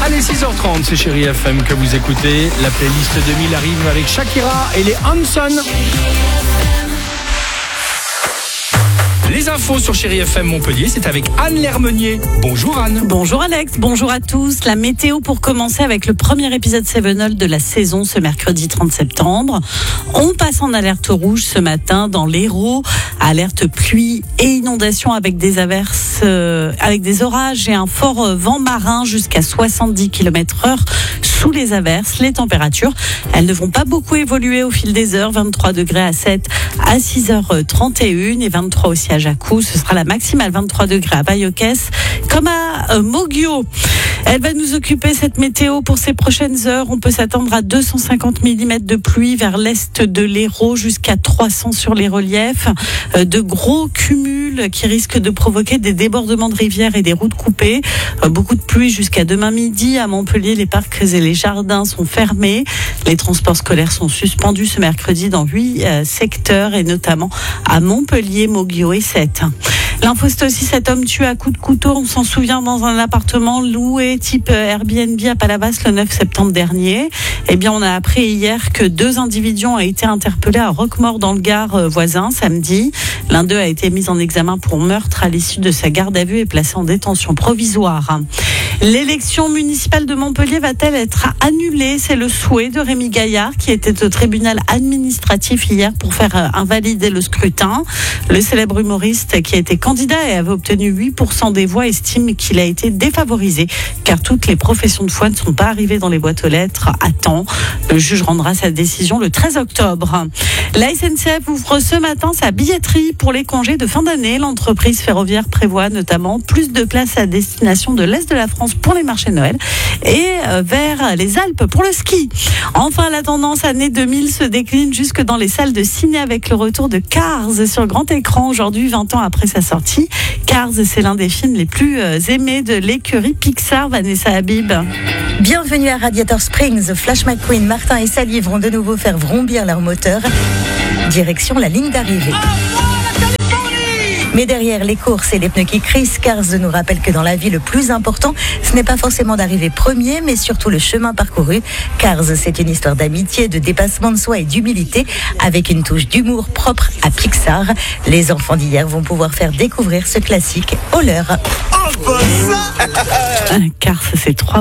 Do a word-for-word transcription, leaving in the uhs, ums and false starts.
Allez, six heures trente, c'est Chérie F M que vous écoutez. La playlist deux mille arrive avec Shakira et les Hanson. Les infos sur Chérie F M Montpellier, c'est avec Anne Lermenier. Bonjour Anne. Bonjour Alex, bonjour à tous. La météo pour commencer avec le premier épisode Sevenol de la saison ce mercredi trente septembre. On passe en alerte rouge ce matin dans l'Hérault. Alerte pluie et inondation avec des averses, euh, avec des orages et un fort euh, vent marin jusqu'à soixante-dix kilomètres heure. Sous les averses, les températures, elles ne vont pas beaucoup évoluer au fil des heures. vingt-trois degrés à sept à six heures trente et une et vingt-trois aussi à Jacou. Ce sera la maximale vingt-trois degrés à Baïoquès comme à euh, Moguio. Elle va nous occuper cette météo pour ces prochaines heures. On peut s'attendre à deux cent cinquante millimètres de pluie vers l'est de l'Hérault jusqu'à trois cents sur les reliefs. Euh, de gros cumuls qui risquent de provoquer des débordements de rivières et des routes coupées. Euh, beaucoup de pluie jusqu'à demain midi à Montpellier. Les parcs et les jardins sont fermés. Les transports scolaires sont suspendus ce mercredi dans huit euh, secteurs et notamment à Montpellier, Moguio et Sète. L'info, c'est aussi cet homme tué à coups de couteau. On s'en souvient dans un appartement loué type Airbnb à Palavas le neuf septembre dernier. Eh bien, on a appris hier que deux individus ont été interpellés à Roquemaure dans le Gard voisin samedi. L'un d'eux a été mis en examen pour meurtre à l'issue de sa garde à vue et placé en détention provisoire. L'élection municipale de Montpellier va-t-elle être annulée? C'est le souhait de Rémi Gaillard qui était au tribunal administratif hier pour faire invalider le scrutin. Le célèbre humoriste qui a été candidat et avait obtenu huit pour cent des voix estime qu'il a été défavorisé car toutes les professions de foi ne sont pas arrivées dans les boîtes aux lettres à temps. Le juge rendra sa décision le treize octobre. La S N C F ouvre ce matin sa billetterie pour les congés de fin d'année. L'entreprise ferroviaire prévoit notamment plus de places à destination de l'Est de la France pour les marchés de Noël et vers les Alpes pour le ski. Enfin, la tendance année deux mille se décline jusque dans les salles de ciné avec le retour de Cars sur grand écran aujourd'hui, vingt ans après sa sortie. Cars, c'est l'un des films les plus aimés de l'écurie Pixar. Vanessa Habib. Bienvenue à Radiator Springs. Flash McQueen, Martin et Sally vont de nouveau faire vrombir leur moteur. Direction la ligne d'arrivée. Mais derrière les courses et les pneus qui crissent, Cars nous rappelle que dans la vie, le plus important, ce n'est pas forcément d'arriver premier, mais surtout le chemin parcouru. Cars, c'est une histoire d'amitié, de dépassement de soi et d'humilité, avec une touche d'humour propre à Pixar. Les enfants d'hier vont pouvoir faire découvrir ce classique au leur. Cars, c'est trois